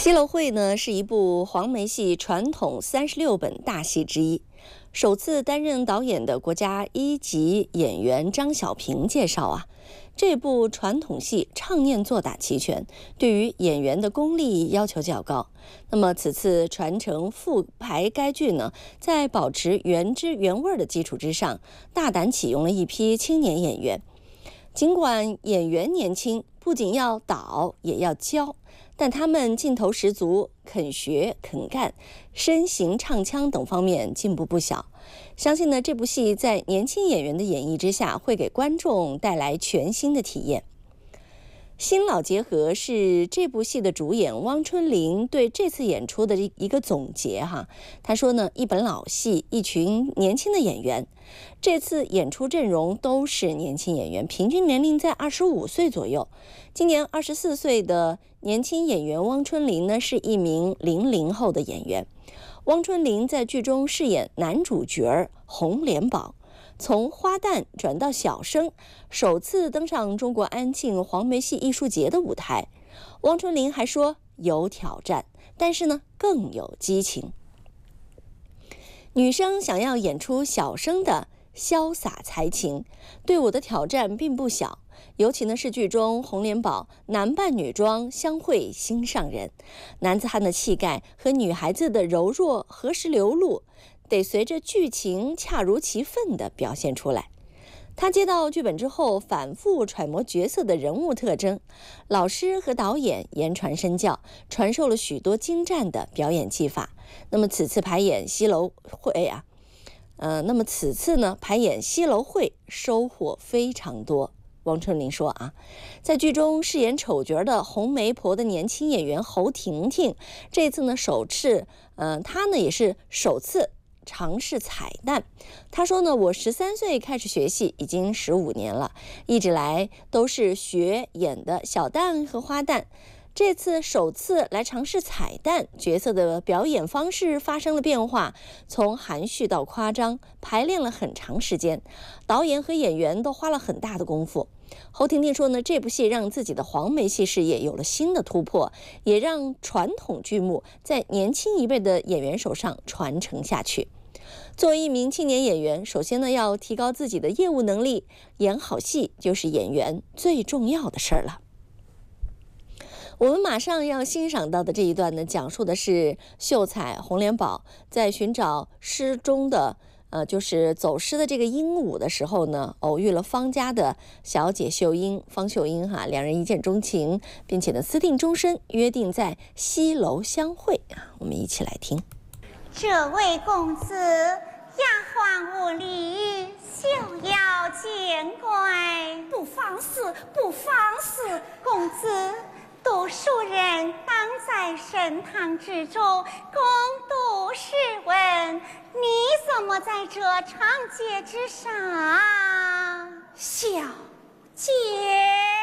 《西楼会》呢是一部黄梅戏传统36本大戏之一。首次担任导演的国家1级演员张小平介绍啊，这部传统戏唱念做打齐全，对于演员的功力要求较高。那么此次传承复排该剧呢，在保持原汁原味的基础之上，大胆启用了一批青年演员。尽管演员年轻，不仅要导也要教，但他们劲头十足，肯学肯干，身形唱腔等方面进步不小。相信呢，这部戏在年轻演员的演绎之下，会给观众带来全新的体验。新老结合是这部戏的主演汪春玲对这次演出的一个总结哈。他说呢，一本老戏，一群年轻的演员，这次演出阵容都是年轻演员，平均年龄在25岁左右。今年24岁的年轻演员汪春玲呢，是一名00后的演员。汪春玲在剧中饰演男主角洪连宝。从花旦转到小生，首次登上中国安庆黄梅戏艺术节的舞台。汪春玲还说有挑战，但是呢更有激情。女生想要演出小生的潇洒才情，对我的挑战并不小。尤其呢是剧中洪连宝男扮女装相会心上人，男子汉的气概和女孩子的柔弱何时流露，得随着剧情恰如其分地表现出来。他接到剧本之后，反复揣摩角色的人物特征，老师和导演言传身教，传授了许多精湛的表演技法。那么此次排演西楼会啊，此次呢排演西楼会收获非常多。汪春玲说啊，在剧中饰演丑角的红媒婆的年轻演员侯婷婷，这次呢她呢也是首次尝试彩蛋。他说呢，我13岁开始学戏，已经15年了，一直来都是学演的小旦和花旦。这次首次来尝试彩蛋，角色的表演方式发生了变化，从含蓄到夸张，排练了很长时间，导演和演员都花了很大的功夫。侯婷婷说呢，这部戏让自己的黄梅戏事业有了新的突破，也让传统剧目在年轻一辈的演员手上传承下去。作为一名青年演员，首先呢要提高自己的业务能力，演好戏就是演员最重要的事儿了。我们马上要欣赏到的这一段呢，讲述的是秀才洪连宝在寻找失踪的就是走失的这个鹦鹉的时候呢，偶遇了方家的小姐方秀英哈，两人一见钟情，并且呢私定终身，约定在西楼相会啊。我们一起来听。 这位公子，丫鬟无礼，休要见怪。 不妨事，不妨事。 公子，读书人当在神堂之中共读诗文，你怎么在这长街之上？ 小姐。